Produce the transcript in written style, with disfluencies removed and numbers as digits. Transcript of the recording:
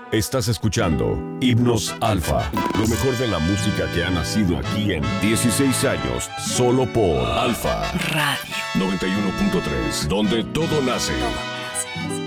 Estás escuchando Himnos Alfa, lo mejor de la música que ha nacido aquí en 16 años, solo por Alfa Radio 91.3, donde todo nace. Todo nace.